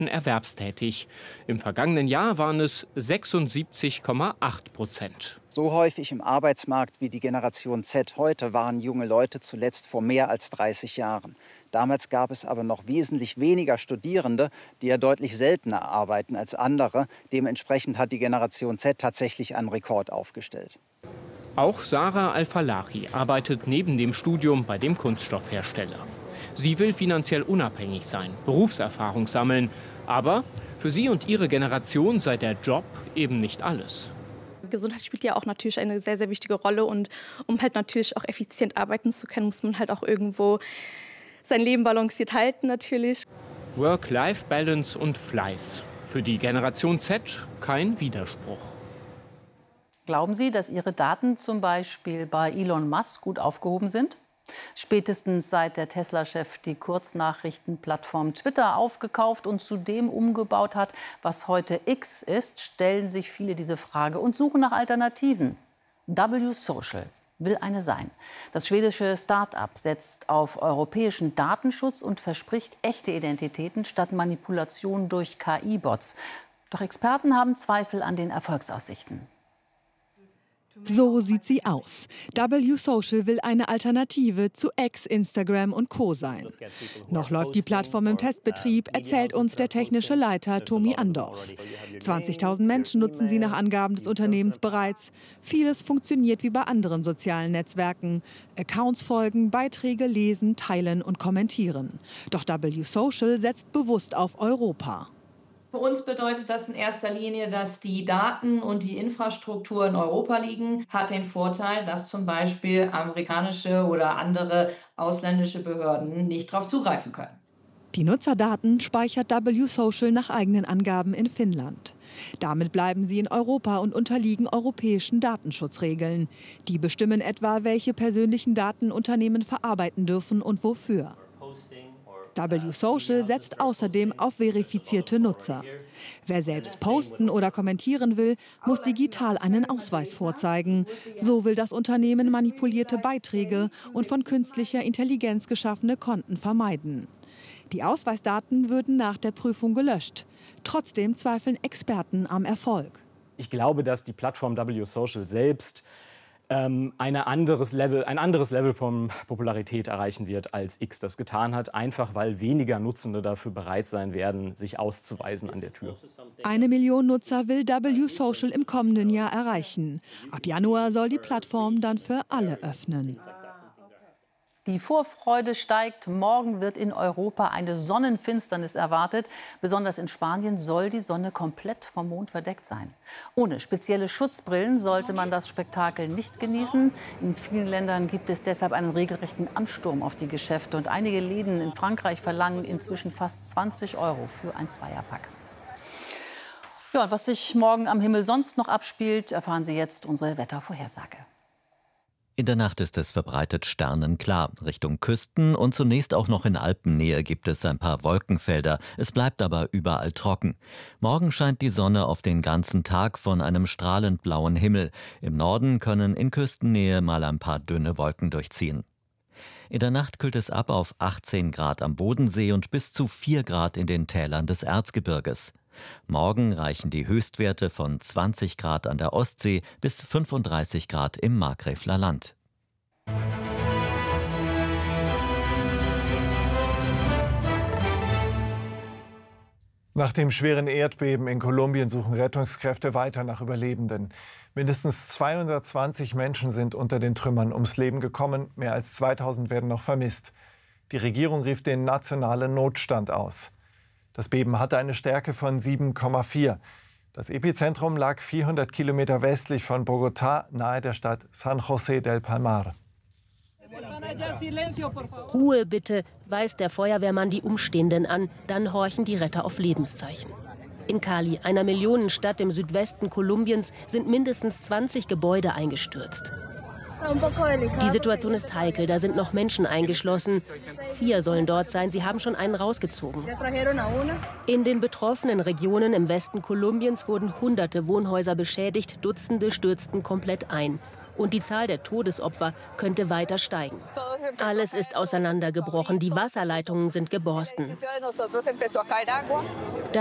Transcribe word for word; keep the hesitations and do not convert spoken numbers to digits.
Projekten erwerbstätig. Im vergangenen Jahr waren es sechsundsiebzig Komma acht Prozent. So häufig im Arbeitsmarkt wie die Generation Z heute waren junge Leute zuletzt vor mehr als dreißig Jahren. Damals gab es aber noch wesentlich weniger Studierende, die ja deutlich seltener arbeiten als andere. Dementsprechend hat die Generation Z tatsächlich einen Rekord aufgestellt. Auch Sarah Al-Falahi arbeitet neben dem Studium bei dem Kunststoffhersteller. Sie will finanziell unabhängig sein, Berufserfahrung sammeln. Aber für sie und ihre Generation sei der Job eben nicht alles. Gesundheit spielt ja auch natürlich eine sehr, sehr wichtige Rolle. Und um halt natürlich auch effizient arbeiten zu können, muss man halt auch irgendwo sein Leben balanciert halten natürlich. Work-Life-Balance und Fleiß. Für die Generation Z kein Widerspruch. Glauben Sie, dass Ihre Daten zum Beispiel bei Elon Musk gut aufgehoben sind? Spätestens seit der Tesla-Chef die Kurznachrichtenplattform Twitter aufgekauft und zudem umgebaut hat, was heute X ist, stellen sich viele diese Frage und suchen nach Alternativen. W Social will eine sein. Das schwedische Start-up setzt auf europäischen Datenschutz und verspricht echte Identitäten statt Manipulation durch K I-Bots. Doch Experten haben Zweifel an den Erfolgsaussichten. So sieht sie aus. W Social will eine Alternative zu X, Instagram und Co. sein. Noch läuft die Plattform im Testbetrieb, erzählt uns der technische Leiter Tomi Andorf. zwanzigtausend Menschen nutzen sie nach Angaben des Unternehmens bereits. Vieles funktioniert wie bei anderen sozialen Netzwerken. Accounts folgen, Beiträge lesen, teilen und kommentieren. Doch W Social setzt bewusst auf Europa. Für uns bedeutet das in erster Linie, dass die Daten und die Infrastruktur in Europa liegen. Hat den Vorteil, dass zum Beispiel amerikanische oder andere ausländische Behörden nicht darauf zugreifen können. Die Nutzerdaten speichert W Social nach eigenen Angaben in Finnland. Damit bleiben sie in Europa und unterliegen europäischen Datenschutzregeln. Die bestimmen etwa, welche persönlichen Daten Unternehmen verarbeiten dürfen und wofür. W Social setzt außerdem auf verifizierte Nutzer. Wer selbst posten oder kommentieren will, muss digital einen Ausweis vorzeigen. So will das Unternehmen manipulierte Beiträge und von künstlicher Intelligenz geschaffene Konten vermeiden. Die Ausweisdaten würden nach der Prüfung gelöscht. Trotzdem zweifeln Experten am Erfolg. Ich glaube, dass die Plattform W Social selbst ähm, eine anderes Level, ein anderes Level von Popularität erreichen wird, als X das getan hat. Einfach weil weniger Nutzende dafür bereit sein werden, sich auszuweisen an der Tür. Eine Million Nutzer will W Social im kommenden Jahr erreichen. Ab Januar soll die Plattform dann für alle öffnen. Die Vorfreude steigt. Morgen wird in Europa eine Sonnenfinsternis erwartet. Besonders in Spanien soll die Sonne komplett vom Mond verdeckt sein. Ohne spezielle Schutzbrillen sollte man das Spektakel nicht genießen. In vielen Ländern gibt es deshalb einen regelrechten Ansturm auf die Geschäfte. Und einige Läden in Frankreich verlangen inzwischen fast zwanzig Euro für ein Zweierpack. Ja, und was sich morgen am Himmel sonst noch abspielt, erfahren Sie jetzt unsere Wettervorhersage. In der Nacht ist es verbreitet sternenklar. Richtung Küsten und zunächst auch noch in Alpennähe gibt es ein paar Wolkenfelder. Es bleibt aber überall trocken. Morgen scheint die Sonne auf den ganzen Tag von einem strahlend blauen Himmel. Im Norden können in Küstennähe mal ein paar dünne Wolken durchziehen. In der Nacht kühlt es ab auf achtzehn Grad am Bodensee und bis zu vier Grad in den Tälern des Erzgebirges. Morgen reichen die Höchstwerte von zwanzig Grad an der Ostsee bis fünfunddreißig Grad im Markgräfler Land. Nach dem schweren Erdbeben in Kolumbien suchen Rettungskräfte weiter nach Überlebenden. Mindestens zweihundertzwanzig Menschen sind unter den Trümmern ums Leben gekommen. Mehr als zweitausend werden noch vermisst. Die Regierung rief den nationalen Notstand aus. Das Beben hatte eine Stärke von sieben Komma vier. Das Epizentrum lag vierhundert Kilometer westlich von Bogotá, nahe der Stadt San José del Palmar. Ruhe bitte, weist der Feuerwehrmann die Umstehenden an. Dann horchen die Retter auf Lebenszeichen. In Cali, einer Millionenstadt im Südwesten Kolumbiens, sind mindestens zwanzig Gebäude eingestürzt. Die Situation ist heikel, da sind noch Menschen eingeschlossen. Vier sollen dort sein, sie haben schon einen rausgezogen. In den betroffenen Regionen im Westen Kolumbiens wurden hunderte Wohnhäuser beschädigt, Dutzende stürzten komplett ein. Und die Zahl der Todesopfer könnte weiter steigen. Alles ist auseinandergebrochen, die Wasserleitungen sind geborsten.